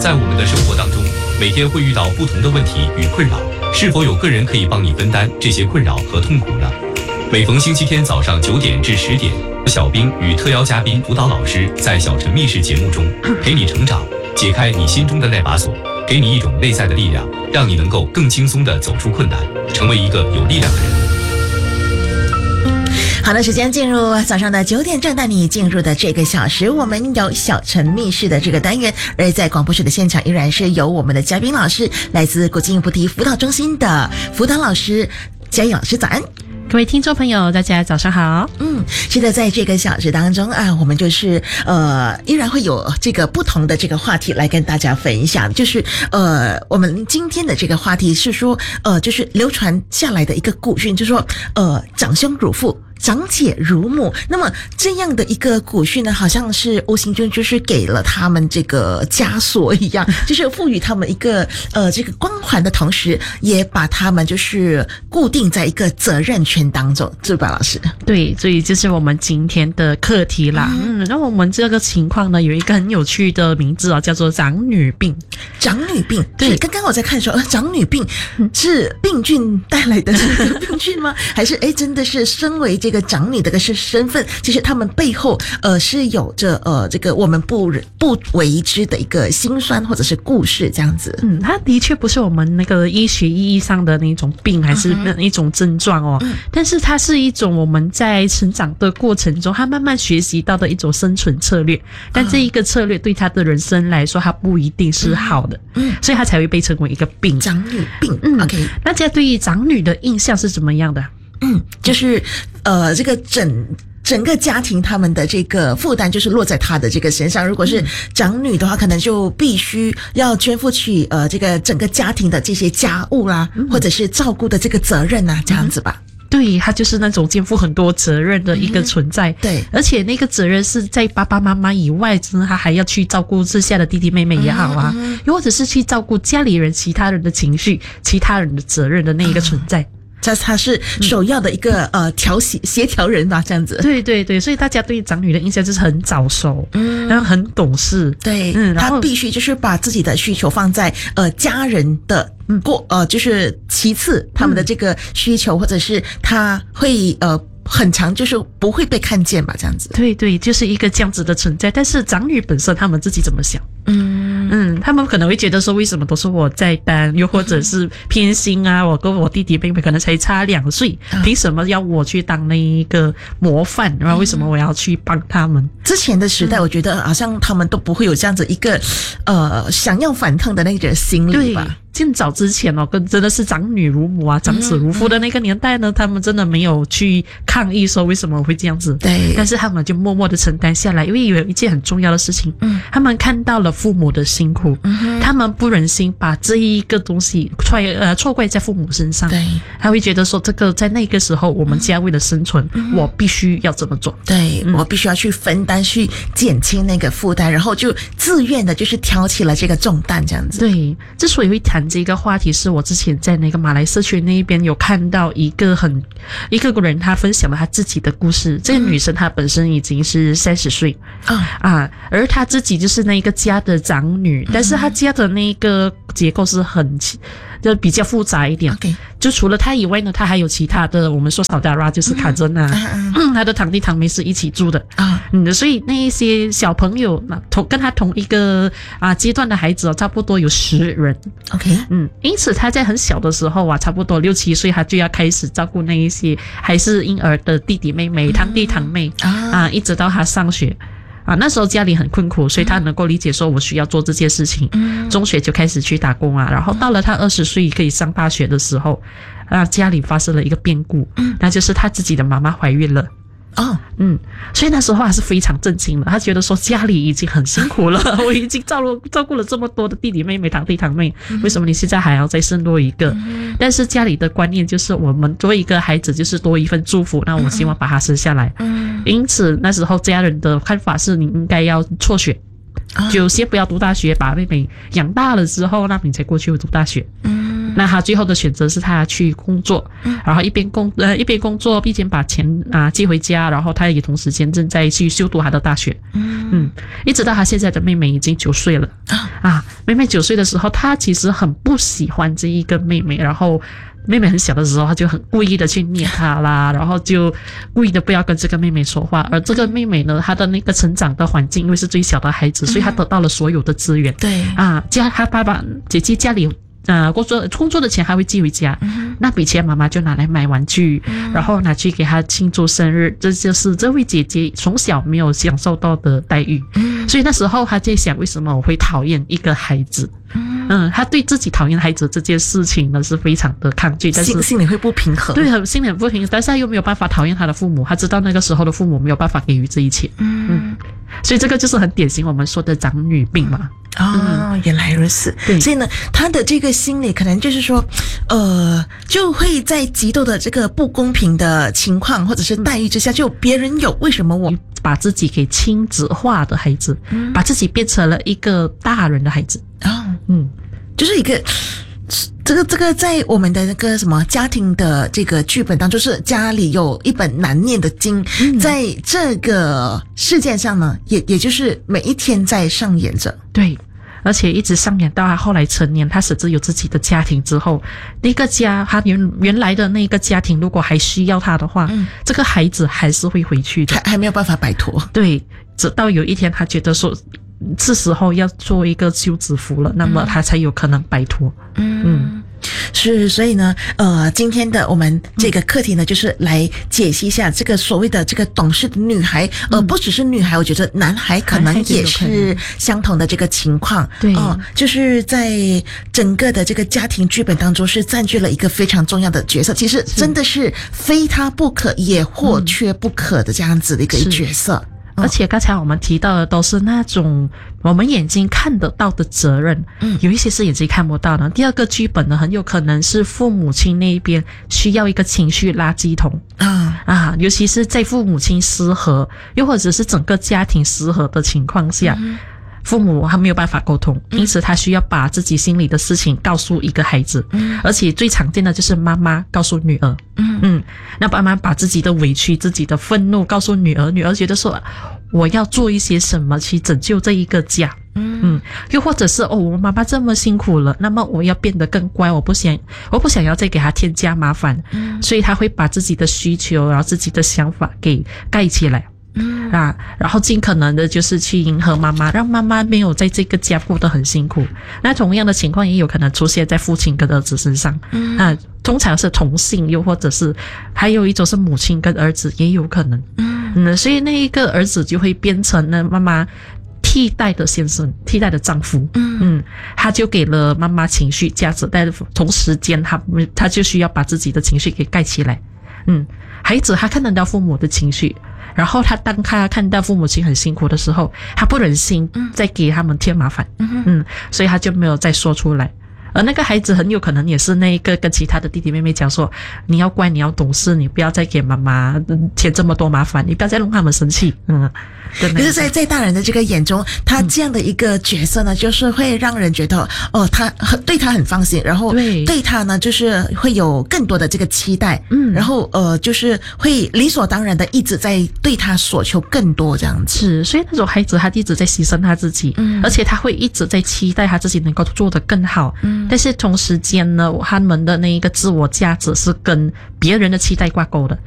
在我们的生活当中，每天会遇到不同的问题与困扰，是否有个人可以帮你分担这些困扰和痛苦呢？每逢星期天早上9点至10点，小兵与特邀嘉宾辅导老师在小陈密室节目中陪你成长，解开你心中的那把锁，给你一种内在的力量，让你能够更轻松地走出困难，成为一个有力量的人。 好的，时间进入早上的9点正，带你进入的这个小时，我们有小陈密室的这个单元，而在广播室的现场依然是由我们的嘉宾老师，来自国际菩提辅导中心的辅导老师嘉义老师，早安。 各位听众朋友，大家早上好。 是的，在这个小时当中啊，我们就是依然会有这个不同的这个话题来跟大家分享。就是我们今天的这个话题是说就是流传下来的一个古训，就是说长兄如父，长姐如母。那么这样的一个古训呢，好像是无形中就是给了他们这个枷锁一样，就是赋予他们一个这个光环的同时，也把他们就是固定在一个责任圈当中，是吧，老师？ 对，所以这是我们今天的课题啦。那我们这个情况呢，有一个很有趣的名字叫做长女病。 长女病，对，刚刚我在看的时候，长女病是病菌带来的这个病菌吗？还是真的是身为这个长女的是身份，其实他们背后是有着这个我们不为之的一个辛酸或者是故事这样子。 它的确不是我们那个医学意义上的那种病，还是一种症状哦。但是它是一种我们在成长的过程中，他慢慢学习到的一种生存策略。但这一个策略对他的人生来说，它不一定是好的，所以它才会被称为一个病。 长女病，OK。 大家对于长女的印象是怎么样的？ 就是这个整个家庭他们的这个负担就是落在他的这个身上。如果是长女的话，可能就必须要肩负起这个整个家庭的这些家务啦，或者是照顾的这个责任啊，这样子吧。 对，他就是那种肩负很多责任的一个存在。 对， 而且那个责任是在爸爸妈妈以外，真的他还要去照顾剩下的弟弟妹妹也好啊，又或者是去照顾家里人其他人的情绪、其他人的责任的那一个存在。 他是首要的一个协调人吧，这样子。 对对对，所以大家对长女的印象就是很早熟，然后很懂事。 对，他必须就是把自己的需求放在家人的就是其次他们的这个需求，或者是他会很常就是不会被看见吧，这样子。 对对，就是一个这样子的存在。但是长女本身他们自己怎么想？他们可能会觉得说，为什么都是我在担，又或者是偏心啊，我跟我弟弟妹妹可能才差2岁，凭什么要我去当那一个模范，然后为什么我要去帮他们？ 之前的时代我觉得好像他们都不会有这样子一个想要反抗的那个心理吧。 更早之前跟真的是长女如母啊，长子如父的那个年代呢，他们真的没有去抗议说为什么会这样子。 对， 但是他们就默默的承担下来，因为有一件很重要的事情，他们看到了父母的辛苦，他们不忍心把这一个东西错怪在父母身上。 对， 他会觉得说，这个在那个时候我们家为了生存，我必须要这么做。 对，我必须要去分担，去减轻那个负担，然后就自愿的就是挑起了这个重担，这样子。 对，之所以会谈这个话题，是我之前在那个马来社区那一边有看到一个人，他分享了他自己的故事。这个女生她本身已经是30岁而她自己就是那个家的长女，但是她家的那个结构是就比较复杂一点。就除了她以外呢，她还有其他的，我们说小达拉就是卡珍她的堂弟堂妹是一起住的所以那一些小朋友跟她同一个阶段的孩子差不多有10人。因此她在很小的时候差不多6、7岁，她就要开始照顾那一些还是婴儿的弟弟妹妹、堂弟堂妹一直到她上学。那时候家里很困苦，所以他能够理解说我需要做这件事情。中学就开始去打工然后到了他20岁可以上大学的时候，家里发生了一个变故，那就是他自己的妈妈怀孕了。所以那时候他是非常震惊的，他觉得说家里已经很辛苦了，我已经照顾了这么多的弟弟妹妹、堂弟堂妹，为什么你现在还要再生多一个？但是家里的观念就是我们作为一个孩子就是多一份祝福，那我希望把他生下来。因此那时候家人的看法是你应该要辍学，就先不要读大学，把妹妹养大了之后，那你才过去读大学。那他最后的选择是他去工作，然后一边工作一边把钱寄回家，然后他也同时间正在去修读他的大学。一直到他现在的妹妹已经9岁了妹妹9岁的时候，她其实很不喜欢这一个妹妹，然后妹妹很小的时候，她就很故意的去捏她啦，然后就故意的不要跟这个妹妹说话。而这个妹妹呢，她的那个成长的环境，因为是最小的孩子，所以她得到了所有的资源。 对啊，她爸爸姐姐家里工作的钱还会寄回家，那笔钱妈妈就拿来买玩具，然后拿去给她庆祝生日，这就是这位姐姐从小没有享受到的待遇。所以那时候她在想，为什么我会讨厌一个孩子？她对自己讨厌孩子这件事情呢是非常的抗拒，但是心里会不平衡。 对，心里很不平衡，但是她又没有办法讨厌她的父母，她知道那个时候的父母没有办法给予这一切。所以这个就是很典型我们说的长女病嘛。 原来如此。 对， 所以呢，他的这个心理可能就是说，就会在极度的这个不公平的情况或者是待遇之下，就别人有，为什么我把自己给亲子化的孩子，把自己变成了一个大人的孩子。 就是一个。这个在我们的那个什么家庭的这个剧本当中，是家里有一本难念的经，在这个事件上呢，也就是每一天在上演着。 对，而且一直上演到他后来成年，他甚至有自己的家庭之后，那个家他原来的那个家庭，如果还需要他的话，这个孩子还是会回去的， 还没有办法摆脱。 对，直到有一天他觉得说是时候要做一个休止符了，那么他才有可能摆脱。 是，所以呢，今天的我们这个课题呢，就是来解析一下这个所谓的这个懂事的女孩，不只是女孩，我觉得男孩可能也是相同的这个情况。 对， 就是在整个的这个家庭剧本当中，是占据了一个非常重要的角色。其实真的是非他不可，也或缺不可的这样子的一个角色。 而且刚才我们提到的都是那种我们眼睛看得到的责任，有一些是眼睛看不到的。第二个剧本呢，很有可能是父母亲那一边需要一个情绪垃圾桶尤其是在父母亲失和，又或者是整个家庭失和的情况下，父母他没有办法沟通，因此他需要把自己心里的事情告诉一个孩子，而且最常见的就是妈妈告诉女儿，那妈妈把自己的委屈、自己的愤怒告诉女儿，女儿觉得说我要做一些什么去拯救这一个家，又或者是我妈妈这么辛苦了，那么我要变得更乖，我不想要再给她添加麻烦，所以她会把自己的需求，然后自己的想法给盖起来。然后尽可能的就是去迎合妈妈，让妈妈没有在这个家过得很辛苦。那同样的情况也有可能出现在父亲跟儿子身上，通常是同性，又或者是还有一种是母亲跟儿子也有可能。所以那一个儿子就会变成了妈妈替代的先生，替代的丈夫。他就给了妈妈情绪价值，但同时间他就需要把自己的情绪给盖起来。孩子他看得到父母的情绪，然后当他看到父母亲很辛苦的时候，他不忍心再给他们添麻烦，所以他就没有再说出来。而那个孩子很有可能也是那一个跟其他的弟弟妹妹讲说，你要乖，你要懂事，你不要再给妈妈添这么多麻烦，你不要再让他们生气。可是在大人的这个眼中，他这样的一个角色呢，就是会让人觉得他对他很放心，然后对他呢就是会有更多的这个期待，然后就是会理所当然的一直在对他索求更多这样子。 是，所以那种孩子他一直在牺牲他自己，而且他会一直在期待他自己能够做得更好，但是同时间呢，他们的那一个自我价值是跟别人的期待挂钩的。